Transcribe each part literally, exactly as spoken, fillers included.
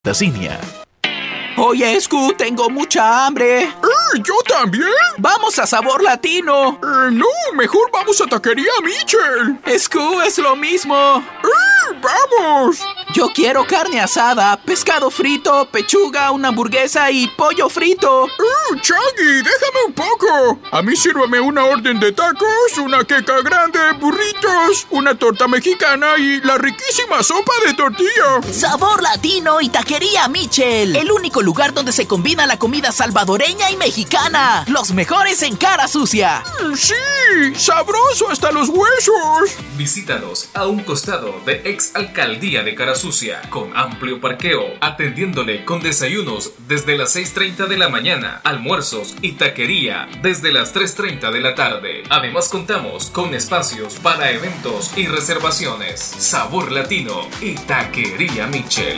Tacinia. Oye, Escu, tengo mucha hambre. ¡Eh, yo también! ¡Vamos a Sabor Latino! Eh, no, mejor vamos a Taquería Michel. Escu, es lo mismo. ¡Eh, vamos! Yo quiero carne asada, pescado frito, pechuga, una hamburguesa y pollo frito. ¡Eh, Chagui, déjame un poco! A mí sírvame una orden de tacos, una queca grande, burritos, una torta mexicana y la riquísima sopa de tortilla. Sabor Latino y Taquería Michel. El único lugar donde se combina la comida salvadoreña y mexicana. Los mejores en Cara Sucia. ¡Sí! ¡Sabroso hasta los huesos! Visítanos a un costado de Ex Alcaldía de Cara Sucia, con amplio parqueo, atendiéndole con desayunos desde las seis treinta de la mañana, almuerzos y taquería desde las tres treinta de la tarde. Además contamos con espacios para eventos y reservaciones. Sabor Latino y Taquería Michel.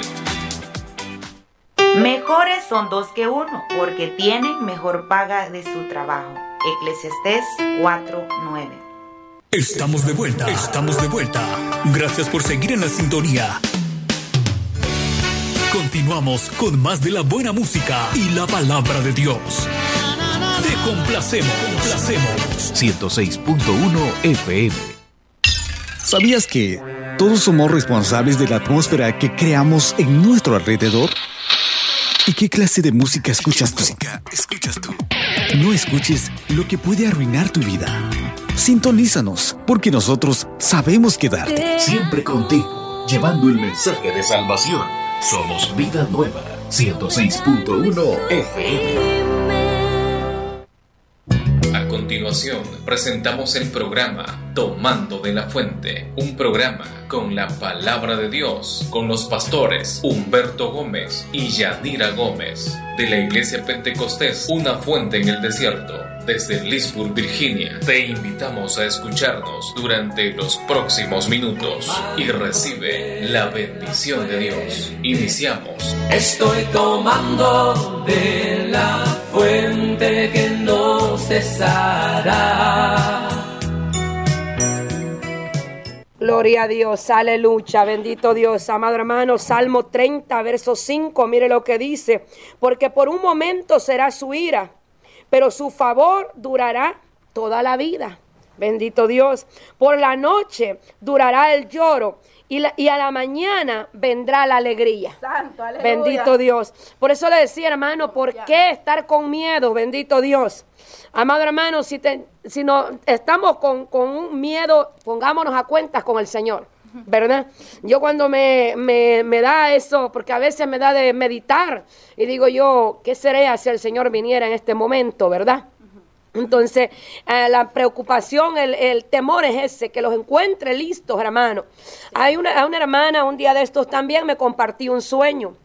Mejores son dos que uno, porque tienen mejor paga de su trabajo. Eclesiastés cuatro nueve. Estamos de vuelta, estamos de vuelta. Gracias por seguir en la sintonía. Continuamos con más de la buena música y la palabra de Dios. Te complacemos, complacemos. ciento seis punto uno F M. ¿Sabías que todos somos responsables de la atmósfera que creamos en nuestro alrededor? ¿Y qué clase de música escuchas tú? Música escuchas tú. No escuches lo que puede arruinar tu vida. Sintonízanos, porque nosotros sabemos quedarte. Siempre contigo, llevando el mensaje de salvación. Somos Vida Nueva, ciento seis punto uno F M. A continuación, presentamos el programa Tomando de la Fuente, un programa con la palabra de Dios, con los pastores Humberto Gómez y Yanira Gómez, de la Iglesia Pentecostés Una Fuente en el Desierto, desde Leesburg, Virginia. Te invitamos a escucharnos durante los próximos minutos y recibe la bendición de Dios. Iniciamos. Estoy tomando de la fuente que no cesará. Gloria a Dios, aleluya, bendito Dios, amado hermano. Salmo treinta, verso cinco, mire lo que dice: porque por un momento será su ira, pero su favor durará toda la vida. Bendito Dios. Por la noche durará el lloro y, la, y a la mañana vendrá la alegría. Santo, aleluya. Bendito Dios. Por eso le decía, hermano, ¿por qué estar con miedo? Bendito Dios. Amado hermano, si, te, si no estamos con, con un miedo, pongámonos a cuentas con el Señor, ¿verdad? Yo cuando me, me, me da eso, porque a veces me da de meditar, y digo yo, ¿qué sería si el Señor viniera en este momento, verdad? Entonces, eh, la preocupación, el, el temor es ese, que los encuentre listos, hermano. Hay una, una hermana, un día de estos también me compartió un sueño.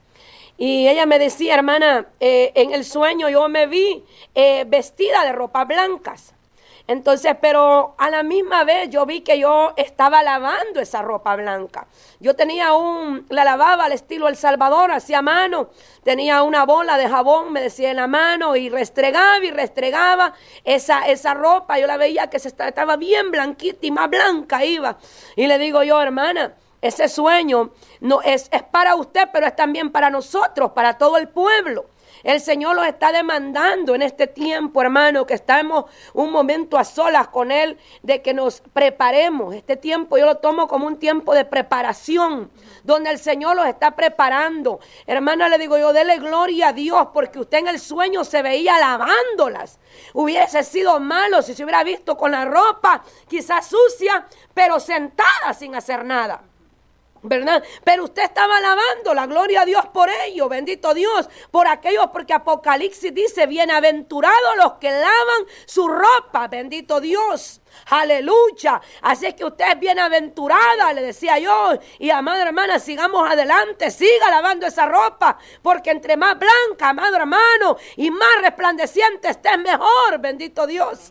Y ella me decía, hermana, eh, en el sueño yo me vi eh, vestida de ropas blancas. Entonces, pero a la misma vez yo vi que yo estaba lavando esa ropa blanca. Yo tenía un, la lavaba al estilo El Salvador, hacía mano. Tenía una bola de jabón, me decía, en la mano, y restregaba y restregaba esa, esa ropa. Yo la veía que se estaba, estaba bien blanquita y más blanca iba. Y le digo yo, hermana, ese sueño no es, es para usted, pero es también para nosotros, para todo el pueblo. El Señor los está demandando en este tiempo, hermano, que estamos un momento a solas con Él, de que nos preparemos. Este tiempo yo lo tomo como un tiempo de preparación, donde el Señor los está preparando. Hermana, le digo yo, dele gloria a Dios, porque usted en el sueño se veía lavándolas. Hubiese sido malo si se hubiera visto con la ropa quizás sucia, pero sentada sin hacer nada, ¿verdad? Pero usted estaba alabando, la gloria a Dios por ello, bendito Dios, por aquellos, porque Apocalipsis dice, bienaventurados los que lavan su ropa, bendito Dios, aleluya. Así es que usted es bienaventurada, le decía yo, y amada hermana, sigamos adelante, siga lavando esa ropa, porque entre más blanca, amado hermano, y más resplandeciente esté, es mejor, bendito Dios.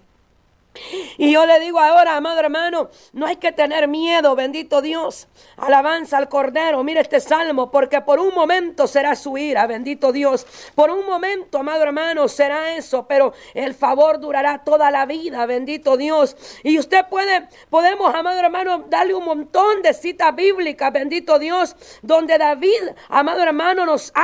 Y yo le digo ahora, amado hermano, no hay que tener miedo, bendito Dios. Alabanza al Cordero. Mire este salmo, porque por un momento será su ira, bendito Dios. Por un momento, amado hermano, será eso, pero el favor durará toda la vida, bendito Dios. Y usted puede, podemos, amado hermano, darle un montón de citas bíblicas, bendito Dios, donde David, amado hermano, nos